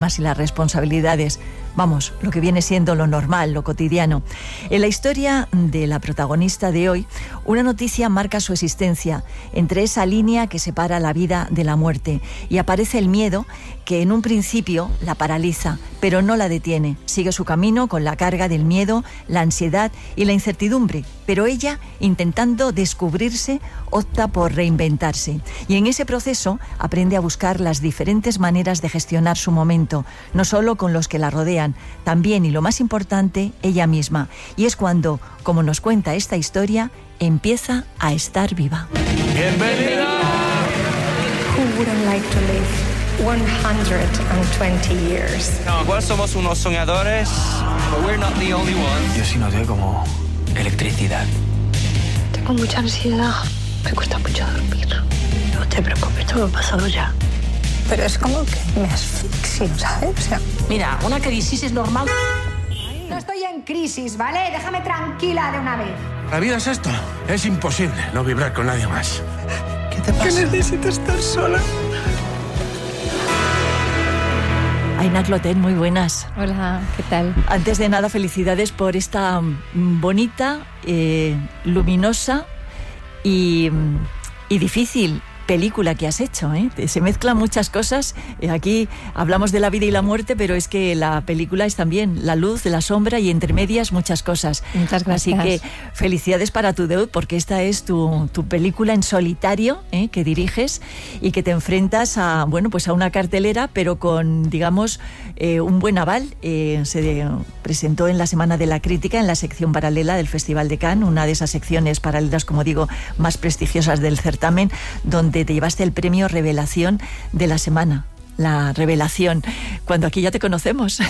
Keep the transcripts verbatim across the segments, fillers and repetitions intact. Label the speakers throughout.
Speaker 1: problemas y las responsabilidades. Vamos, lo que viene siendo lo normal, lo cotidiano. En la historia de la protagonista de hoy, una noticia marca su existencia entre esa línea que separa la vida de la muerte, y aparece el miedo que en un principio la paraliza, pero no la detiene. Sigue su camino con la carga del miedo, la ansiedad y la incertidumbre, pero ella, intentando descubrirse, opta por reinventarse. Y en ese proceso aprende a buscar las diferentes maneras de gestionar su momento, no solo con los que la rodean, también, y lo más importante, ella misma. Y es cuando, como nos cuenta esta historia, empieza a estar viva.
Speaker 2: ¡Bienvenida!
Speaker 3: Who wouldn't like to live one hundred twenty years?
Speaker 4: No, igual somos unos soñadores, but we're not the only ones.
Speaker 5: Yo sí noté como electricidad.
Speaker 3: Tengo mucha ansiedad. Me cuesta mucho dormir. No te preocupes, todo ha pasado ya. Pero es como que me asfixio, ¿sabes? O sea,
Speaker 6: mira, una crisis es normal.
Speaker 7: No estoy en crisis, ¿vale? Déjame tranquila de una vez.
Speaker 2: La vida es esto. Es imposible no vibrar con nadie más.
Speaker 5: ¿Qué te pasa?
Speaker 3: que necesito estar sola.
Speaker 1: Aina Clotet, muy buenas.
Speaker 8: Hola, ¿qué tal?
Speaker 1: Antes de nada, felicidades por esta bonita, eh, luminosa y, y difícil película que has hecho, ¿eh? Se mezclan muchas cosas. Aquí hablamos de la vida y la muerte, pero es que la película es también la luz, la sombra y entre medias muchas cosas.
Speaker 8: Muchas gracias.
Speaker 1: Así que felicidades para tu debut, porque esta es tu, tu película en solitario, ¿eh? Que diriges y que te enfrentas a, bueno, pues a una cartelera, pero con, digamos, eh, un buen aval. Eh, se presentó en la Semana de la Crítica, en la sección paralela del Festival de Cannes, una de esas secciones paralelas, como digo, más prestigiosas del certamen, donde te llevaste el premio Revelación de la semana. La revelación, cuando aquí ya te conocemos.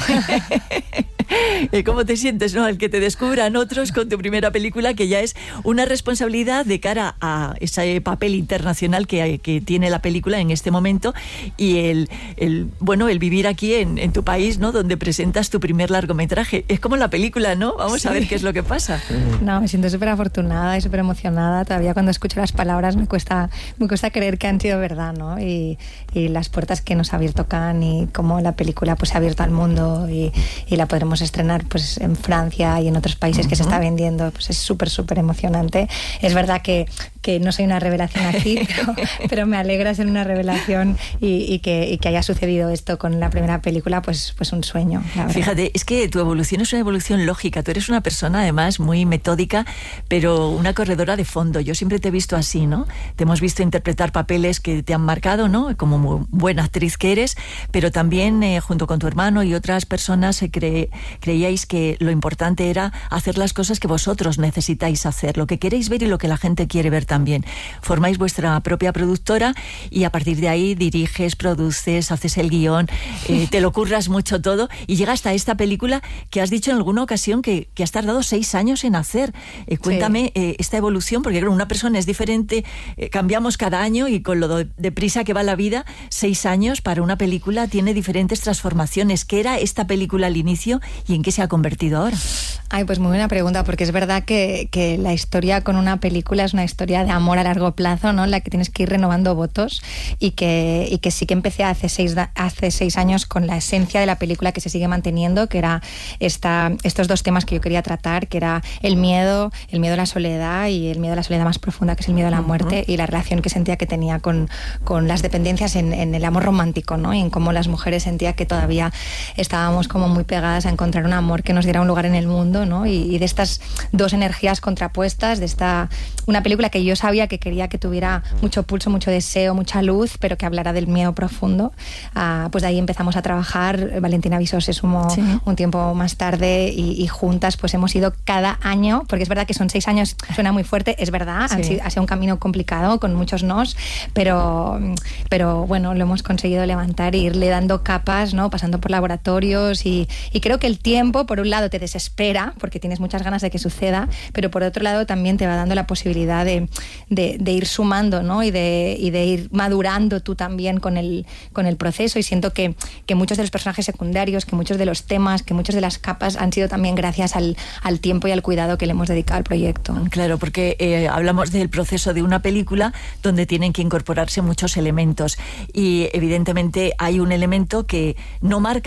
Speaker 1: ¿Cómo te sientes, no? Al que te descubran otros con tu primera película, que ya es una responsabilidad de cara a ese papel internacional que, que tiene la película en este momento, y el, el bueno, el vivir aquí en, en tu país, ¿no? Donde presentas tu primer largometraje. Es como la película, ¿no? Vamos sí. a ver qué es lo que pasa.
Speaker 8: No, me siento súper afortunada y súper emocionada. Todavía cuando escucho las palabras me cuesta, me cuesta creer que han sido verdad, ¿no? Y, y las puertas que nos abierto Cannes, y cómo la película pues se ha abierto al mundo, y, y la podremos estrenar pues en Francia y en otros países uh-huh. que se está vendiendo. Pues es súper súper emocionante. Es verdad que, que no soy una revelación aquí, pero, pero me alegra ser una revelación, y, y, que, y que haya sucedido esto con la primera película, pues, pues un sueño, la verdad.
Speaker 1: Fíjate, es que tu evolución es una evolución lógica. Tú eres una persona además muy metódica, pero una corredora de fondo. Yo siempre te he visto así, ¿no? Te hemos visto interpretar papeles que te han marcado, ¿no? Como muy buena actriz que eres, pero también eh, junto con tu hermano y otras personas eh, cre- creíais que lo importante era hacer las cosas que vosotros necesitáis hacer, lo que queréis ver y lo que la gente quiere ver también. Formáis vuestra propia productora y a partir de ahí diriges, produces, haces el guión, eh, te lo curras mucho todo, y llega hasta esta película que has dicho en alguna ocasión que, que has tardado seis años en hacer. Eh, cuéntame sí. eh, esta evolución, porque claro, una persona es diferente, eh, cambiamos cada año, y con lo deprisa que va la vida, seis años para una película tiene diferentes transformaciones. ¿Qué era esta película al inicio y en qué se ha convertido ahora?
Speaker 8: Ay, pues muy buena pregunta, porque es verdad que, que la historia con una película es una historia de amor a largo plazo, ¿no? En la que tienes que ir renovando votos, y que, y que sí que empecé hace seis, hace seis años con la esencia de la película, que se sigue manteniendo, que era esta, estos dos temas que yo quería tratar, que era el miedo, el miedo a la soledad, y el miedo a la soledad más profunda, que es el miedo a la muerte, uh-huh. y la relación que sentía que tenía con, con las dependencias en, en el amor romántico, ¿no? Y en cómo las mujeres sentía que todavía estábamos como muy pegadas a encontrar un amor que nos diera un lugar en el mundo, ¿no? Y, y de estas dos energías contrapuestas, de esta una película que yo sabía que quería que tuviera mucho pulso, mucho deseo, mucha luz, pero que hablara del miedo profundo. Uh, pues de ahí empezamos a trabajar. Valentina Viso se sumó sí. un tiempo más tarde, y, y juntas pues hemos ido cada año, porque es verdad que son seis años, suena muy fuerte, es verdad, sí. sido, ha sido un camino complicado con muchos nos, pero, pero bueno, lo hemos conseguido levantar e irle dando capas, ¿no? Pasando por laboratorios, y, y creo que el tiempo, por un lado, te desespera porque tienes muchas ganas de que suceda, pero por otro lado también te va dando la posibilidad de, de, de ir sumando, ¿no? Y de, y de ir madurando tú también con el, con el proceso, y siento que, que muchos de los personajes secundarios, que muchos de los temas, que muchas de las capas han sido también gracias al, al tiempo y al cuidado que le hemos dedicado al proyecto.
Speaker 1: Claro, porque eh, hablamos del proceso de una película donde tienen que incorporarse muchos elementos, y evidentemente hay un elemento que no marca